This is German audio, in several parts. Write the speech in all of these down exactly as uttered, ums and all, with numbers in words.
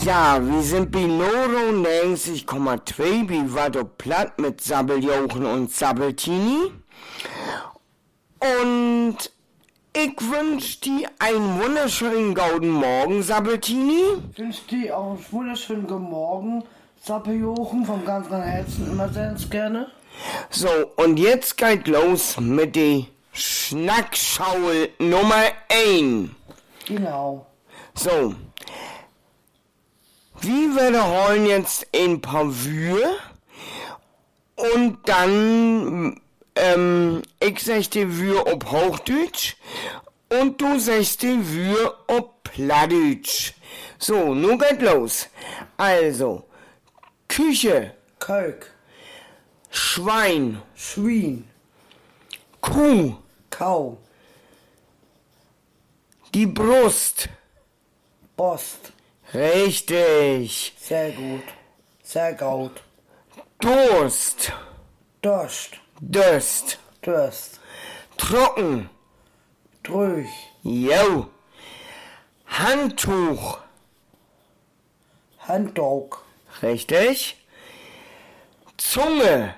Ja, wir sind bei neunundneunzig Komma zwei bei Vado Platt mit Sabbeljochen und Sabbeltini. Und ich wünsche dir einen wunderschönen guten Morgen, Sabbeltini. Ich wünsche dir auch einen wunderschönen guten Morgen, Sabbeljochen, vom ganzen Herzen, immer sehr gerne. So, und jetzt geht los mit der Schnackschaul Nummer eins. Genau. So, wir wiederholen jetzt ein paar Wörter und dann, ähm, ich sag die Wörter auf Hochdeutsch und du sagst die Wörter auf Plattdeutsch. So, nun geht los. Also, Küche, Kölk, Schwein, Schwein, Kuh, Kau, die Brust. Post. Richtig. Sehr gut. Sehr gut. Durst, Durst. Durst, Durst. trocken, Drüch. jo, Handtuch, Handtuch. richtig, Zunge,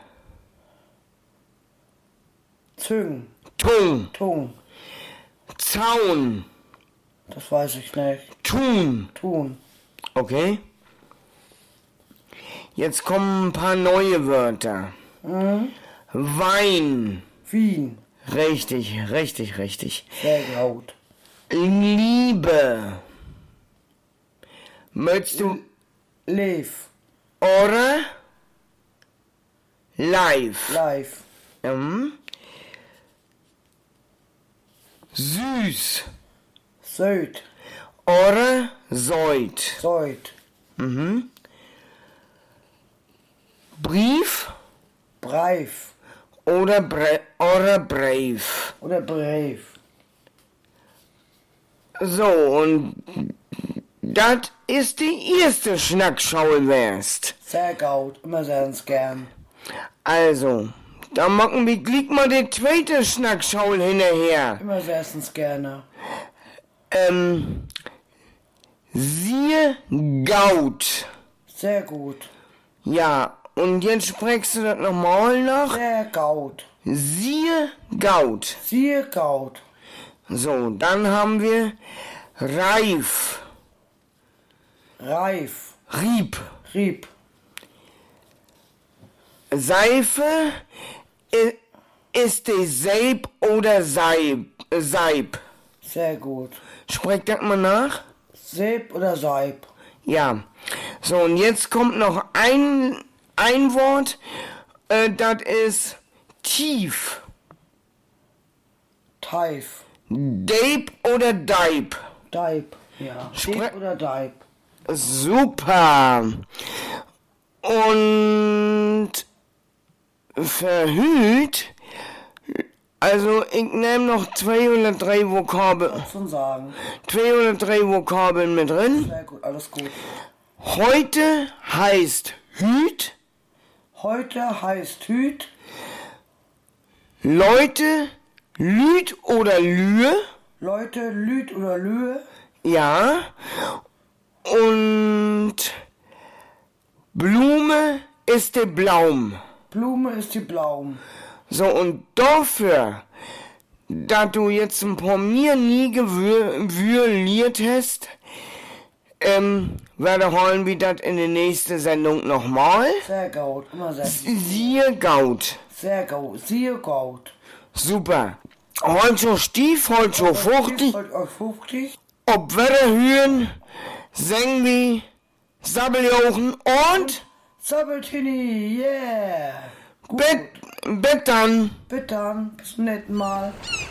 Züng. Tung, Tung. Zaun, Das weiß ich nicht. Tun, Tun. okay. Jetzt kommen ein paar neue Wörter. Mhm. Wein, Wien. richtig, richtig, richtig. Sehr gut. Liebe, möchtest du Lev. oder live? Live. Ähm, süß Süd. oder Säut. Süd. Mhm. Brief Breif. oder, Bre oder Brave. Oder Brief. So, und das ist die erste Schnackschaul wärst. Sehr gut. Immer sehr gern. Also, da machen wir gleich mal die zweite Schnackschaul hinterher. Immer sehr gerne. Ähm, siehe Gaut. Sehr gut. Ja, und jetzt sprichst du das nochmal nach. Sehr gut. Siehe Gaut. Sehr gut. So, dann haben wir Reif. Reif. Rieb. Rieb. Seife i- ist die Seib oder Seib. Seib. Sehr gut. Sprech das mal nach. Seib oder Seib. Ja. So, und jetzt kommt noch ein, ein Wort, äh, das ist tief. Teif. Deib oder Deib. Deib. Ja. Spre- Deib oder Deib. Super. Und verhüt, also ich nehme noch zwei oder drei Vokabeln, Schon sagen. zwei oder drei Vokabeln mit drin. Sehr gut. Alles gut. Heute heißt Hüt, Heute heißt Hüt. Leute, Lüt oder Lühe, Leute, Lüt oder Lühe. ja, und Blume ist der Blaum. Blume ist die Blaum. So, und dafür, da du jetzt ein paar mir nie gewürliert hast, ähm, wiederholen wir das in der nächsten Sendung nochmal. Sehr gut. Immer sehr. Siehe Gaut. Sehr gut. Sehr gut. Super. Heute so stief, heute so fuchtig. Heute euch fuchtig. Ob Wetterhühen, Sengwi, Sabbeljochen und Sabbeltini. Yeah. Gut. Bett, Bett dann. Bitte dann. Bis zum nächsten Mal.